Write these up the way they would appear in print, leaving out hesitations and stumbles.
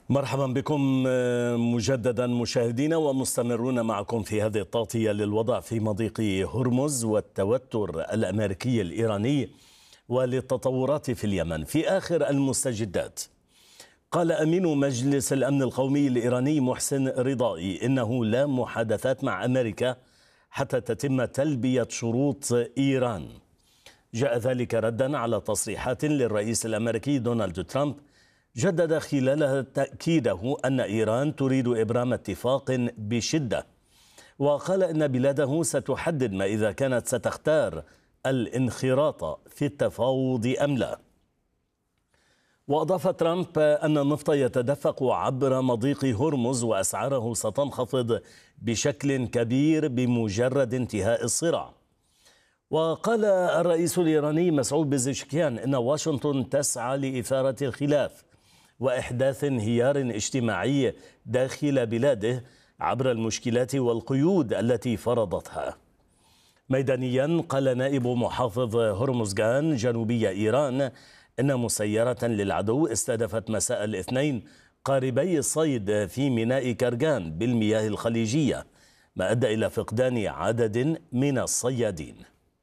مرحبا بكم مجددا مشاهدينا، ومستمرون معكم في هذه التغطية للوضع في مضيق هرمز والتوتر الأمريكي الإيراني وللتطورات في اليمن. في آخر المستجدات، قال أمين مجلس الأمن القومي الإيراني محسن رضائي إنه لا محادثات مع أمريكا حتى تتم تلبية شروط إيران. جاء ذلك ردا على تصريحات للرئيس الأمريكي دونالد ترامب جدد خلالها تأكيده أن إيران تريد إبرام اتفاق بشدة، وقال إن بلاده ستحدد ما إذا كانت ستختار الانخراط في التفاوض أم لا. وأضاف ترامب أن النفط يتدفق عبر مضيق هرمز وأسعاره ستنخفض بشكل كبير بمجرد انتهاء الصراع. وقال الرئيس الإيراني مسعود بزشكيان إن واشنطن تسعى لإثارة الخلاف وإحداث انهيار اجتماعي داخل بلاده عبر المشكلات والقيود التي فرضتها. ميدانيا، قال نائب محافظ هرمزغان جنوبي إيران إن مسيرة للعدو استهدفت مساء الاثنين قاربي الصيد في ميناء كرغان بالمياه الخليجية، ما أدى إلى فقدان عدد من الصيادين.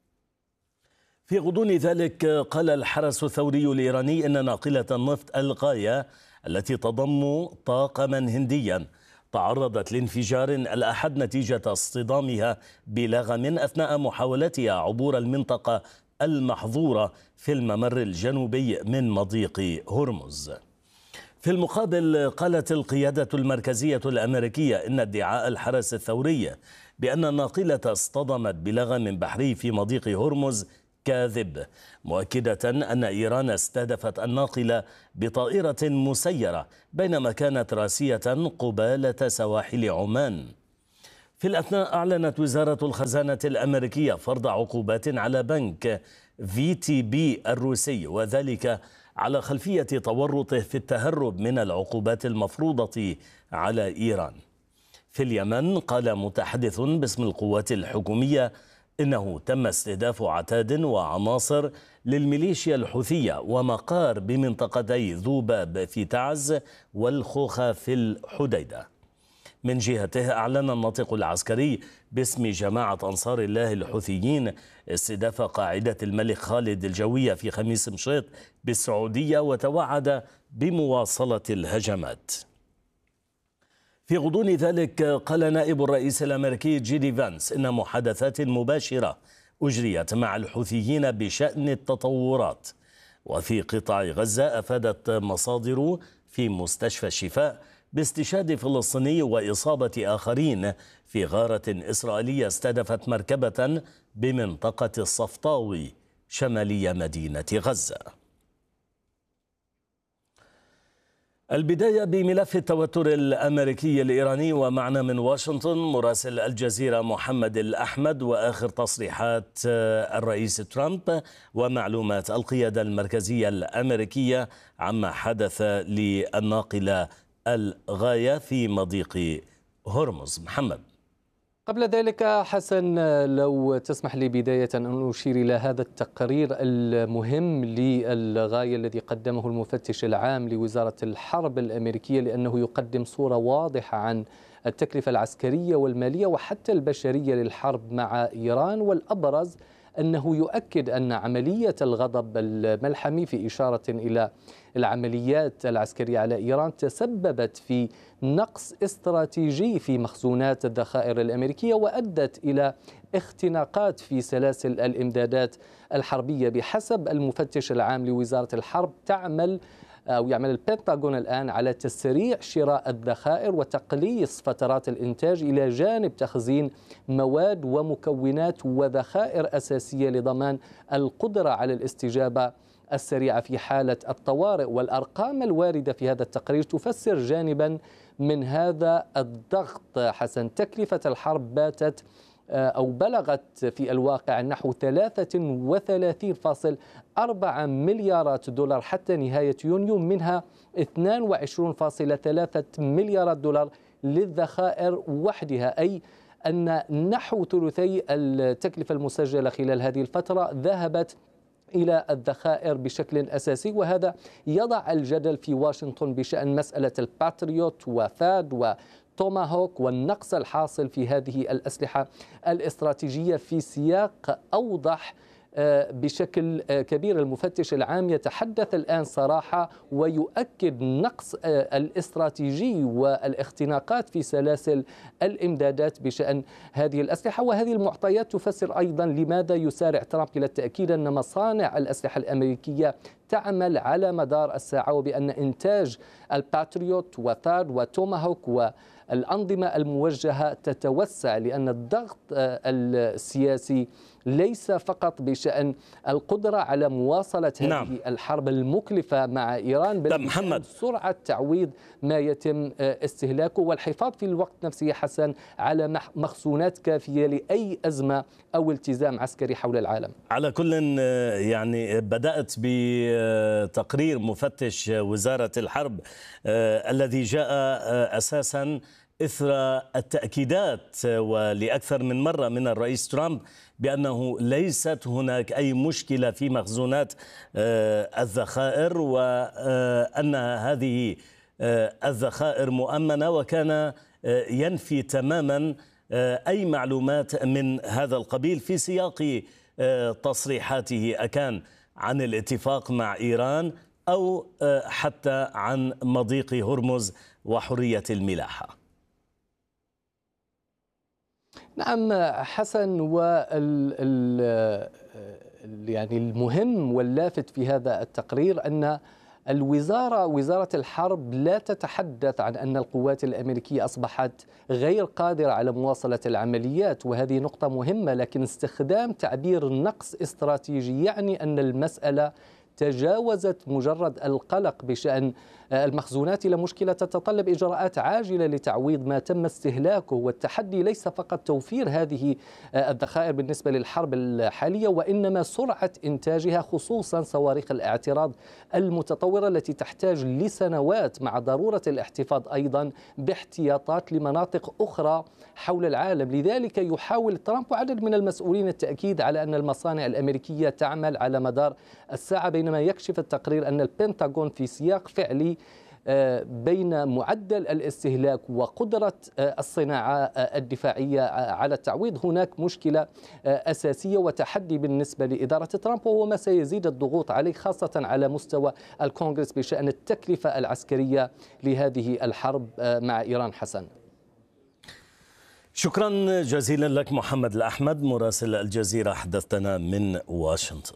في غضون ذلك، قال الحرس الثوري الإيراني إن ناقلة النفط الغاية التي تضم طاقما هنديا تعرضت لانفجار الأحد نتيجة اصطدامها بلغم أثناء محاولتها عبور المنطقة المحظورة في الممر الجنوبي من مضيق هرمز. في المقابل، قالت القيادة المركزية الأمريكية إن ادعاء الحرس الثوري بأن الناقلة اصطدمت بلغم بحري في مضيق هرمز كاذب، مؤكدة أن إيران استهدفت الناقلة بطائرة مسيرة بينما كانت راسية قبالة سواحل عمان. في الأثناء، أعلنت وزارة الخزانة الأمريكية فرض عقوبات على بنك VTB الروسي، وذلك على خلفية تورطه في التهرب من العقوبات المفروضة على إيران. في اليمن، قال متحدث باسم القوات الحكومية إنه تم استهداف عتاد وعناصر للميليشيا الحوثية ومقار بمنطقتي ذوباب في تعز والخوخة في الحديدة. من جهته، أعلن الناطق العسكري باسم جماعة أنصار الله الحوثيين استهداف قاعدة الملك خالد الجوية في خميس مشيط بالسعودية، وتوعد بمواصلة الهجمات. في غضون ذلك، قال نائب الرئيس الأمريكي جيدي فانس إن محادثات مباشرة أجريت مع الحوثيين بشأن التطورات. وفي قطاع غزة، أفادت مصادر في مستشفى الشفاء باستشهاد فلسطيني وإصابة آخرين في غارة إسرائيلية استهدفت مركبة بمنطقة الصفطاوي شمالي مدينة غزة. البداية بملف التوتر الأمريكي الإيراني، ومعنا من واشنطن مراسل الجزيرة محمد الأحمد وآخر تصريحات الرئيس ترامب ومعلومات القيادة المركزية الأمريكية عما حدث للناقلة الغاية في مضيق هرمز. محمد. قبل ذلك حسن، لو تسمح لي بداية أن أشير إلى هذا التقرير المهم للغاية الذي قدمه المفتش العام لوزارة الحرب الأمريكية، لأنه يقدم صورة واضحة عن التكلفة العسكرية والمالية وحتى البشرية للحرب مع إيران. والأبرز أنه يؤكد أن عملية الغضب الملحمي، في إشارة إلى العمليات العسكرية على إيران، تسببت في نقص استراتيجي في مخزونات الذخائر الأمريكية وأدت إلى اختناقات في سلاسل الإمدادات الحربية. بحسب المفتش العام لوزارة الحرب، يعمل البنتاغون الآن على تسريع شراء الذخائر وتقليص فترات الإنتاج، إلى جانب تخزين مواد ومكونات وذخائر أساسية لضمان القدرة على الاستجابة السريعة في حالة الطوارئ. والأرقام الواردة في هذا التقرير تفسر جانبا من هذا الضغط. حسن، تكلفة الحرب بلغت في الواقع نحو 33.4 مليارات دولار حتى نهاية يونيو، منها 22.3 مليارات دولار للذخائر وحدها، أي أن نحو ثلثي التكلفة المسجلة خلال هذه الفترة ذهبت إلى الذخائر بشكل أساسي، وهذا يضع الجدل في واشنطن بشأن مسألة الباتريوت وثاد وتوماهوك والنقص الحاصل في هذه الأسلحة الاستراتيجية في سياق أوضح بشكل كبير. المفتش العام يتحدث الآن صراحة ويؤكد نقص الاستراتيجي والاختناقات في سلاسل الإمدادات بشأن هذه الأسلحة، وهذه المعطيات تفسر أيضا لماذا يسارع ترامب إلى التأكيد أن مصانع الأسلحة الأمريكية تعمل على مدار الساعة، وبأن إنتاج الباتريوت وثاد وتوماهوك والأنظمة الموجهة تتوسع، لأن الضغط السياسي ليس فقط بشأن القدرة على مواصلة هذه الحرب المكلفة مع إيران، بل سرعة تعويض ما يتم استهلاكه والحفاظ في الوقت نفسه حسن على مخزونات كافية لأي أزمة أو التزام عسكري حول العالم. على كل يعني بدأت بتقرير مفتش وزارة الحرب الذي جاء أساسا إثر التأكيدات ولأكثر من مرة من الرئيس ترامب بأنه ليست هناك أي مشكلة في مخزونات الذخائر، وأن هذه الذخائر مؤمنة، وكان ينفي تماما أي معلومات من هذا القبيل في سياق تصريحاته، أكان عن الاتفاق مع إيران أو حتى عن مضيق هرمز وحرية الملاحة. نعم حسن، يعني المهم واللافت في هذا التقرير أن وزارة الحرب لا تتحدث عن أن القوات الأمريكية أصبحت غير قادرة على مواصلة العمليات، وهذه نقطة مهمة، لكن استخدام تعبير نقص استراتيجي يعني أن المسألة تجاوزت مجرد القلق بشأن المخزونات إلى مشكلة تتطلب إجراءات عاجلة لتعويض ما تم استهلاكه. والتحدي ليس فقط توفير هذه الذخائر بالنسبة للحرب الحالية، وإنما سرعة إنتاجها، خصوصا صواريخ الاعتراض المتطورة التي تحتاج لسنوات، مع ضرورة الاحتفاظ أيضا باحتياطات لمناطق أخرى حول العالم. لذلك يحاول ترامب وعدد من المسؤولين التأكيد على أن المصانع الأمريكية تعمل على مدار الساعة، بينما يكشف التقرير أن البنتاغون في سياق فعلي بين معدل الاستهلاك وقدرة الصناعة الدفاعية على التعويض هناك مشكلة أساسية وتحدي بالنسبة لإدارة ترامب، وهو ما سيزيد الضغوط عليه خاصة على مستوى الكونغرس بشأن التكلفة العسكرية لهذه الحرب مع إيران. حسن، شكرا جزيلا لك محمد الأحمد مراسل الجزيرة، حدثتنا من واشنطن.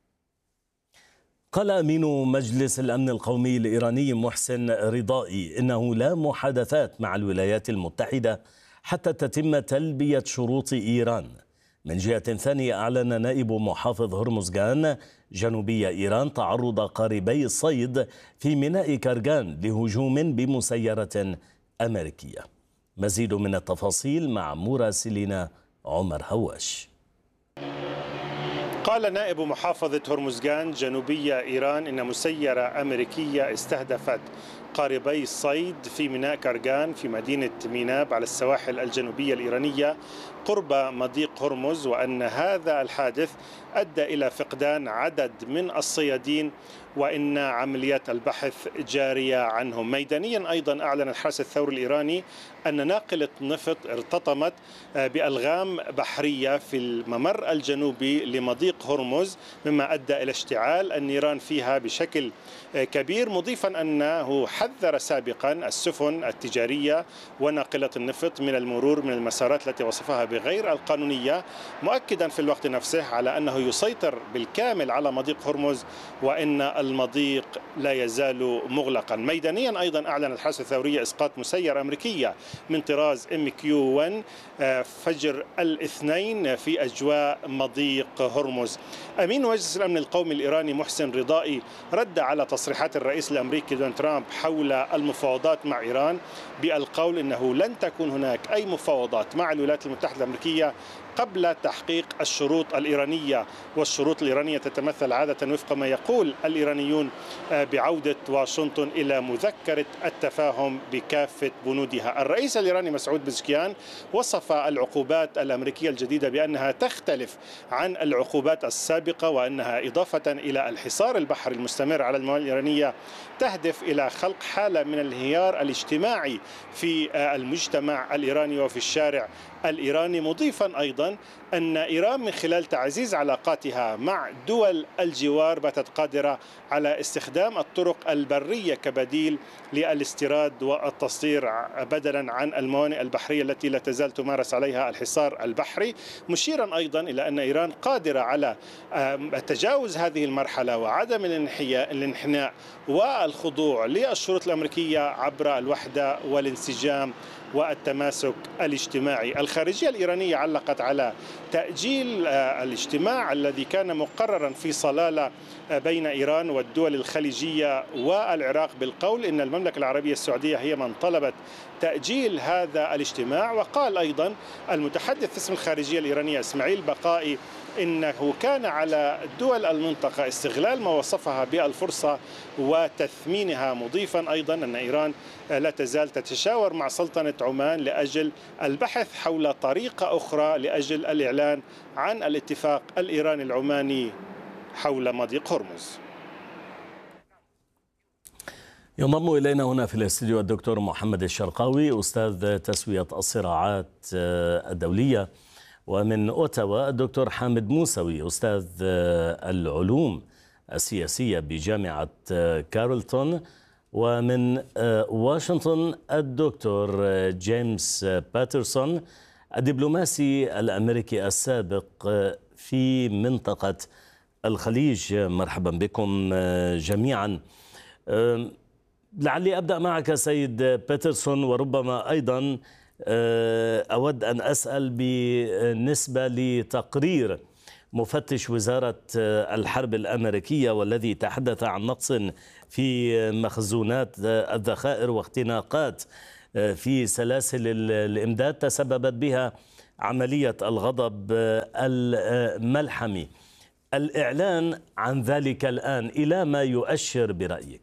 قال أمين مجلس الأمن القومي الإيراني محسن رضائي إنه لا محادثات مع الولايات المتحدة حتى تتم تلبية شروط إيران. من جهة ثانية، أعلن نائب محافظ هرمزغان جنوبي إيران تعرض قاربي الصيد في ميناء كرغان لهجوم بمسيرة أمريكية. مزيد من التفاصيل مع مراسلنا عمر هواش. قال نائب محافظة هرمزغان جنوبية إيران إن مسيرة أمريكية استهدفت قاربي الصيد في ميناء كرغان في مدينة ميناب على السواحل الجنوبية الإيرانية قرب مضيق هرمز، وأن هذا الحادث أدى إلى فقدان عدد من الصيادين، وإن عمليات البحث جارية عنهم. ميدانيا أيضا أعلن الحرس الثوري الإيراني أن ناقلة نفط ارتطمت بألغام بحرية في الممر الجنوبي لمضيق هرمز، مما أدى إلى اشتعال النيران فيها بشكل كبير، مضيفا أنه حذر سابقا السفن التجارية وناقلة النفط من المرور من المسارات التي وصفها بغير القانونية، مؤكدا في الوقت نفسه على أنه يسيطر بالكامل على مضيق هرمز وإن المضيق لا يزال مغلقا. ميدانيا أيضا أعلن الحرس الثوري إسقاط مسيرة أمريكية من طراز MQ-1 فجر الاثنين في أجواء مضيق هرمز. أمين مجلس الأمن القومي الإيراني محسن رضائي رد على تصريحات الرئيس الأمريكي دونالد ترامب حول المفاوضات مع إيران بالقول إنه لن تكون هناك أي مفاوضات مع الولايات المتحدة الأمريكية قبل تحقيق الشروط الإيرانية. والشروط الإيرانية تتمثل عادة وفق ما يقول الإيرانيون بعودة واشنطن إلى مذكرة التفاهم بكافة بنودها. الرئيس الإيراني مسعود بزكيان وصف العقوبات الأمريكية الجديدة بأنها تختلف عن العقوبات السابقة، وأنها إضافة إلى الحصار البحري المستمر على الموانئ الإيرانية تهدف إلى خلق حالة من الانهيار الاجتماعي في المجتمع الإيراني وفي الشارع الإيراني، مضيفا أيضا أن إيران من خلال تعزيز علاقاتها مع دول الجوار باتت قادرة على استخدام الطرق البرية كبديل للاستيراد والتصدير بدلا عن الموانئ البحرية التي لا تزال تمارس عليها الحصار البحري، مشيرا أيضا إلى أن إيران قادرة على تجاوز هذه المرحلة وعدم الانحناء والخضوع للشروط الأمريكية عبر الوحدة والانسجام والتماسك الاجتماعي. الخارجية الإيرانية علقت على تأجيل الاجتماع الذي كان مقررا في صلالة بين إيران والدول الخليجية والعراق بالقول إن المملكة العربية السعودية هي من طلبت تأجيل هذا الاجتماع. وقال أيضا المتحدث باسم الخارجية الإيرانية إسماعيل بقائي إنه كان على دول المنطقة استغلال ما وصفها بالفرصة وتثمينها، مضيفا أيضا أن إيران لا تزال تتشاور مع سلطنة عمان لأجل البحث حول طريقة أخرى لأجل الإعلان عن الاتفاق الإيراني العماني حول مضيق هرمز. ينضم إلينا هنا في الاستديو الدكتور محمد الشرقاوي أستاذ تسوية الصراعات الدولية، ومن أوتاوا الدكتور حامد موسوي أستاذ العلوم السياسية بجامعة كارلتون، ومن واشنطن الدكتور جيمس باترسون الدبلوماسي الأمريكي السابق في منطقة الخليج. مرحبا بكم جميعا. لعلي أبدأ معك سيد باترسون، وربما أيضا أود أن أسأل بالنسبة لتقرير مفتش وزارة الحرب الأمريكية والذي تحدث عن نقص في مخزونات الذخائر واختناقات في سلاسل الإمداد تسببت بها عملية الغضب الملحمي. الإعلان عن ذلك الآن إلى ما يؤشر برأيك؟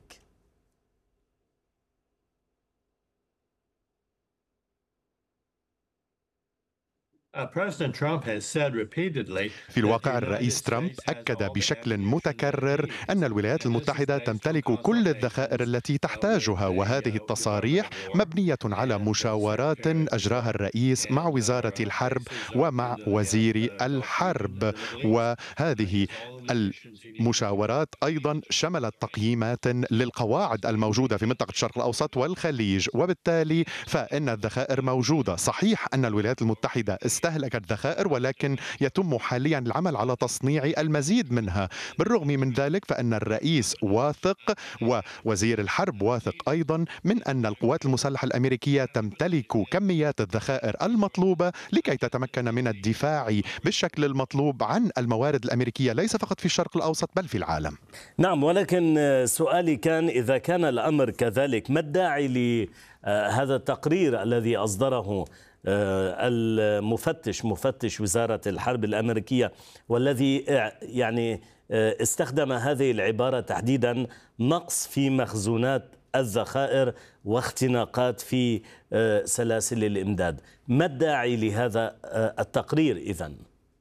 في الواقع الرئيس ترامب أكد بشكل متكرر أن الولايات المتحدة تمتلك كل الذخائر التي تحتاجها، وهذه التصاريح مبنية على مشاورات أجراها الرئيس مع وزارة الحرب ومع وزير الحرب، وهذه المشاورات أيضا شملت تقييمات للقواعد الموجودة في منطقة الشرق الأوسط والخليج، وبالتالي فإن الذخائر موجودة. صحيح أن الولايات المتحدة استهلكت ذخائر، ولكن يتم حاليا العمل على تصنيع المزيد منها. بالرغم من ذلك فإن الرئيس واثق ووزير الحرب واثق أيضا من أن القوات المسلحة الأمريكية تمتلك كميات الذخائر المطلوبة لكي تتمكن من الدفاع بالشكل المطلوب عن الموارد الأمريكية، ليس فقط في الشرق الأوسط بل في العالم. نعم، ولكن سؤالي كان إذا كان الأمر كذلك، ما الداعي لهذا التقرير الذي أصدره مفتش وزارة الحرب الأمريكية، والذي يعني استخدم هذه العبارة تحديدا: نقص في مخزونات الذخائر واختناقات في سلاسل الإمداد؟ ما الداعي لهذا التقرير إذن؟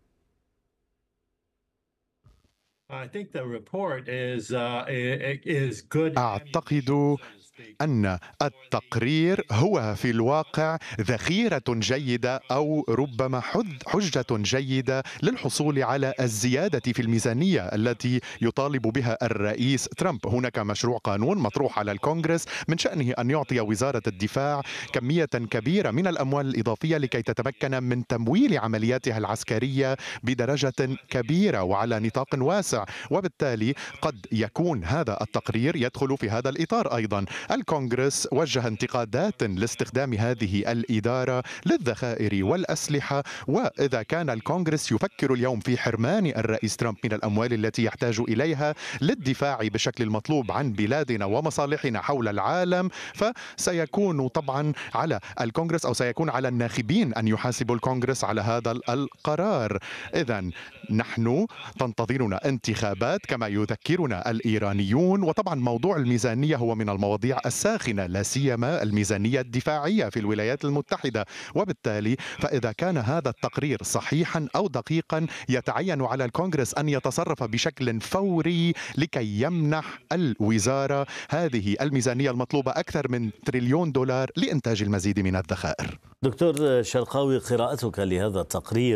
أعتقد أن التقرير هو في الواقع ذخيرة جيدة أو ربما حجة جيدة للحصول على الزيادة في الميزانية التي يطالب بها الرئيس ترامب. هناك مشروع قانون مطروح على الكونغرس من شأنه أن يعطي وزارة الدفاع كمية كبيرة من الأموال الإضافية لكي تتمكن من تمويل عملياتها العسكرية بدرجة كبيرة وعلى نطاق واسع، وبالتالي قد يكون هذا التقرير يدخل في هذا الإطار أيضا. الكونغرس وجه انتقادات لاستخدام هذه الإدارة للذخائر والأسلحة. وإذا كان الكونغرس يفكر اليوم في حرمان الرئيس ترامب من الأموال التي يحتاج إليها للدفاع بشكل المطلوب عن بلادنا ومصالحنا حول العالم، فسيكون طبعا على الكونغرس أو سيكون على الناخبين أن يحاسبوا الكونغرس على هذا القرار. إذن نحن تنتظرنا انتخابات كما يذكرنا الإيرانيون، وطبعا موضوع الميزانية هو من المواضيع الساخنة، لا سيما الميزانية الدفاعية في الولايات المتحدة. وبالتالي فإذا كان هذا التقرير صحيحا أو دقيقا يتعين على الكونغرس أن يتصرف بشكل فوري لكي يمنح الوزارة هذه الميزانية المطلوبة أكثر من تريليون دولار لإنتاج المزيد من الذخائر. دكتور شرقاوي، قراءتك لهذا التقرير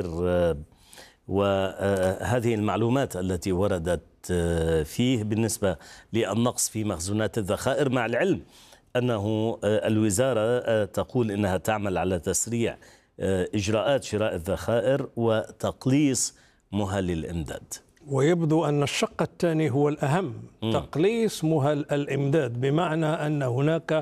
وهذه المعلومات التي وردت فيه بالنسبة للنقص في مخزونات الذخائر، مع العلم أنه الوزارة تقول أنها تعمل على تسريع إجراءات شراء الذخائر وتقليص مهل الإمداد، ويبدو أن الشق الثاني هو الأهم، تقليص مهل الإمداد، بمعنى أن هناك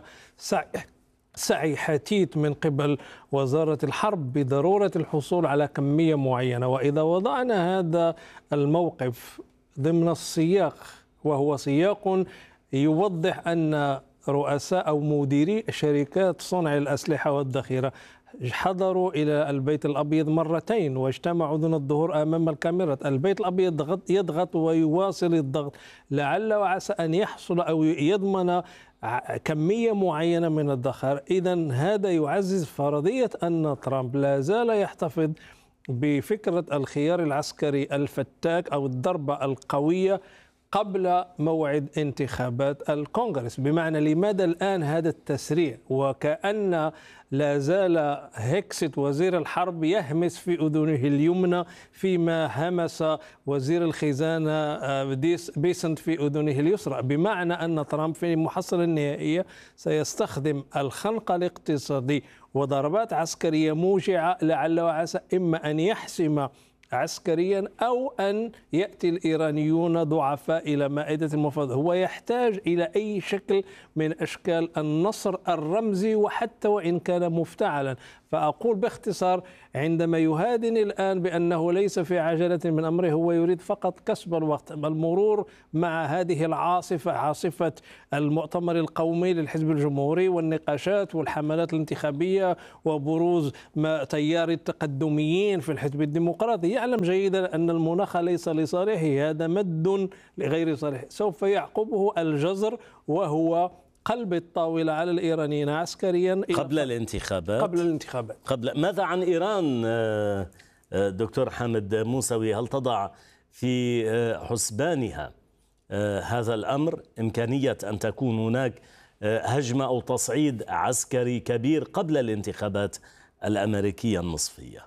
سعي حثيث من قبل وزارة الحرب بضرورة الحصول على كمية معينة. وإذا وضعنا هذا الموقف ضمن السياق، وهو سياق يوضح أن رؤساء أو مديري شركات صنع الأسلحة والذخيرة حضروا إلى البيت الأبيض مرتين واجتمعوا دون الظهور أمام الكاميرا. البيت الأبيض يضغط ويواصل الضغط لعل وعسى أن يحصل أو يضمن كمية معينة من الذخائر. إذن هذا يعزز فرضية أن ترامب لا زال يحتفظ بفكرة الخيار العسكري الفتاك أو الضربة القوية قبل موعد انتخابات الكونغرس. بمعنى لماذا الآن هذا التسريع؟ وكأن لا زال هيكسيت وزير الحرب يهمس في أذنه اليمنى فيما همس وزير الخزانة بيسنت في أذنه اليسرى، بمعنى أن ترامب في المحصلة النهائية سيستخدم الخنق الاقتصادي وضربات عسكرية موجعة لعل وعسى إما أن يحسم عسكريا أو أن يأتي الإيرانيون ضعفاء إلى مائدة المفاوضات. هو يحتاج إلى أي شكل من أشكال النصر الرمزي وحتى وإن كان مفتعلا. فأقول باختصار، عندما يهادن الآن بأنه ليس في عجلة من أمره، هو يريد فقط كسب الوقت، المرور مع هذه العاصفة، عاصفة المؤتمر القومي للحزب الجمهوري والنقاشات والحملات الانتخابية وبروز تيار التقدميين في الحزب الديمقراطي. يعلم جيدا أن المناخ ليس لصالحه، هذا مد لغير صالح. سوف يعقبه الجزر، وهو قلب الطاولة على الإيرانيين عسكريا قبل الانتخابات. ماذا عن إيران دكتور حامد موسوي؟ هل تضع في حسبانها هذا الأمر، إمكانية أن تكون هناك هجمة أو تصعيد عسكري كبير قبل الانتخابات الأمريكية النصفية؟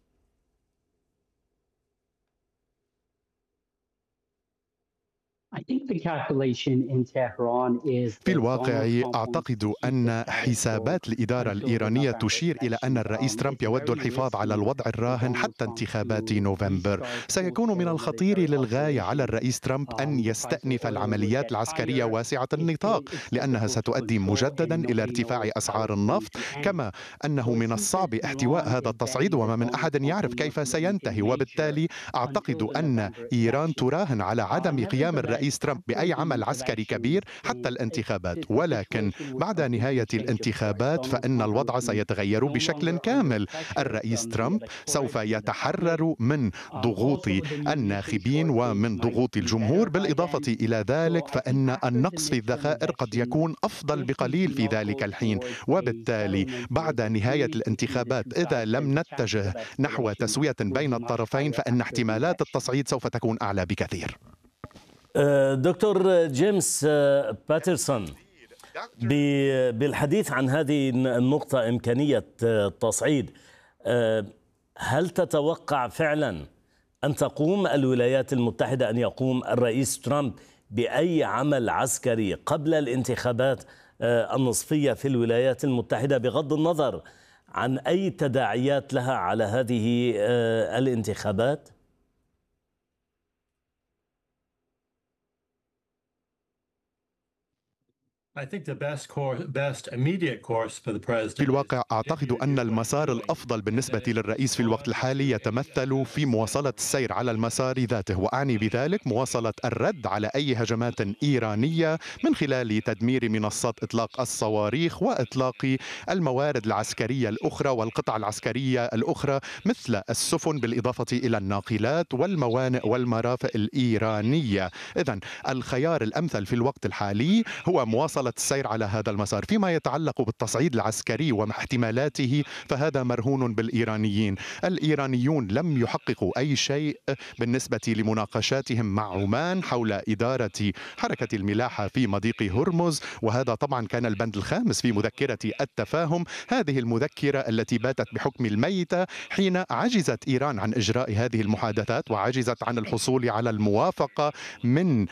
في الواقع أعتقد أن حسابات الإدارة الإيرانية تشير إلى أن الرئيس ترامب يود الحفاظ على الوضع الراهن حتى انتخابات نوفمبر. سيكون من الخطير للغاية على الرئيس ترامب أن يستأنف العمليات العسكرية واسعة النطاق، لأنها ستؤدي مجددا إلى ارتفاع أسعار النفط، كما أنه من الصعب احتواء هذا التصعيد وما من أحد يعرف كيف سينتهي. وبالتالي أعتقد أن إيران تراهن على عدم قيام الرئيس ترامب بأي عمل عسكري كبير حتى الانتخابات، ولكن بعد نهاية الانتخابات فإن الوضع سيتغير بشكل كامل. الرئيس ترامب سوف يتحرر من ضغوط الناخبين ومن ضغوط الجمهور. بالإضافة إلى ذلك فإن النقص في الذخائر قد يكون أفضل بقليل في ذلك الحين، وبالتالي بعد نهاية الانتخابات إذا لم نتجه نحو تسوية بين الطرفين فإن احتمالات التصعيد سوف تكون أعلى بكثير. دكتور جيمس باترسون، بالحديث عن هذه النقطة، إمكانية التصعيد، هل تتوقع فعلا أن تقوم الولايات المتحدة، أن يقوم الرئيس ترامب بأي عمل عسكري قبل الانتخابات النصفية في الولايات المتحدة، بغض النظر عن أي تداعيات لها على هذه الانتخابات؟ في الواقع أعتقد أن المسار الأفضل بالنسبة للرئيس في الوقت الحالي يتمثل في مواصلة السير على المسار ذاته، وأعني بذلك مواصلة الرد على أي هجمات إيرانية من خلال تدمير منصات إطلاق الصواريخ وإطلاق الموارد العسكرية الأخرى والقطع العسكرية الأخرى مثل السفن، بالإضافة إلى الناقلات والموانئ والمرافق الإيرانية. إذن الخيار الأمثل في الوقت الحالي هو مواصلة السير على هذا المسار. فيما يتعلق بالتصعيد العسكري واحتمالاته فهذا مرهون بالإيرانيين. الإيرانيون لم يحققوا أي شيء بالنسبة لمناقشاتهم مع عمان حول إدارة حركة الملاحة في مضيق هرمز، وهذا طبعا كان البند الخامس في مذكرة التفاهم، هذه المذكرة التي باتت بحكم الميتة حين عجزت إيران عن إجراء هذه المحادثات وعجزت عن الحصول على الموافقة من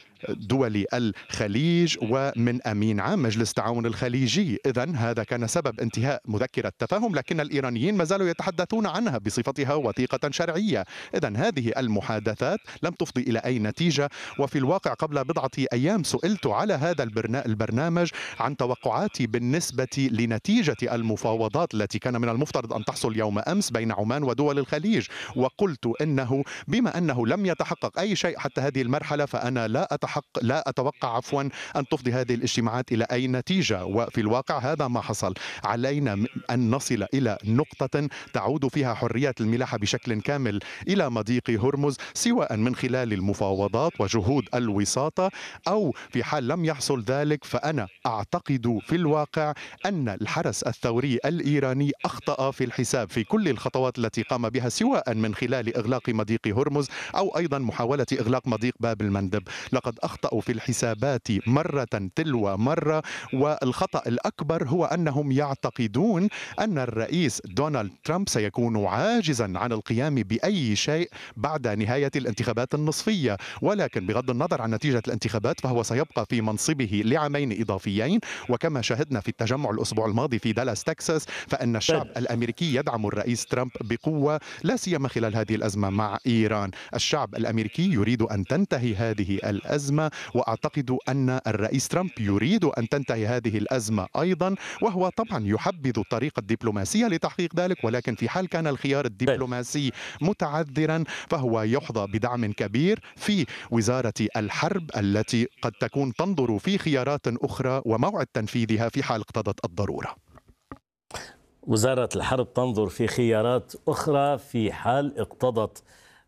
دول الخليج ومن أمين عام مجلس التعاون الخليجي. إذن هذا كان سبب انتهاء مذكرة التفاهم، لكن الإيرانيين ما زالوا يتحدثون عنها بصفتها وثيقة شرعية. إذن هذه المحادثات لم تفضي إلى أي نتيجة. وفي الواقع قبل بضعة أيام سئلت على هذا البرنامج عن توقعاتي بالنسبة لنتيجة المفاوضات التي كان من المفترض أن تحصل يوم أمس بين عمان ودول الخليج، وقلت إنه بما أنه لم يتحقق أي شيء حتى هذه المرحلة فأنا لا أتوقع أن تفضي هذه الاجتماعات إلى أي نتيجة. وفي الواقع هذا ما حصل. علينا أن نصل إلى نقطة تعود فيها حريات الملاحة بشكل كامل إلى مضيق هرمز، سواء من خلال المفاوضات وجهود الوساطة، أو في حال لم يحصل ذلك فأنا أعتقد في الواقع أن الحرس الثوري الإيراني أخطأ في الحساب في كل الخطوات التي قام بها، سواء من خلال إغلاق مضيق هرمز أو أيضا محاولة إغلاق مضيق باب المندب. لقد أخطأوا في الحسابات مرة تلو مرة، والخطأ الأكبر هو أنهم يعتقدون أن الرئيس دونالد ترامب سيكون عاجزا عن القيام بأي شيء بعد نهاية الانتخابات النصفية، ولكن بغض النظر عن نتيجة الانتخابات فهو سيبقى في منصبه لعامين إضافيين. وكما شاهدنا في التجمع الأسبوع الماضي في دالاس تكساس فإن الشعب الأمريكي يدعم الرئيس ترامب بقوة، لا سيما خلال هذه الأزمة مع إيران. الشعب الأمريكي يريد أن تنتهي هذه الأزمة، وأعتقد أن الرئيس ترامب يريد أن تنتهي هذه الأزمة أيضا، وهو طبعا يحبذ الطريقة الدبلوماسية لتحقيق ذلك، ولكن في حال كان الخيار الدبلوماسي متعذرا فهو يحظى بدعم كبير في وزارة الحرب التي قد تكون تنظر في خيارات أخرى وموعد تنفيذها في حال اقتضت الضرورة. وزارة الحرب تنظر في خيارات أخرى في حال اقتضت